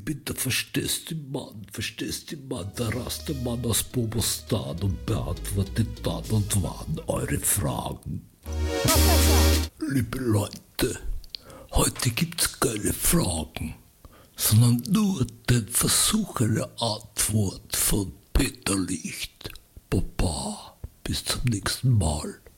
bin der verstehste Mann, der Rastermann aus Bobostan und beantwortet dann und wann eure Fragen. Liebe Leute, heute gibt's keine Fragen, sondern nur den Versuch einer Antwort von Peter Licht. Baba, bis zum nächsten Mal.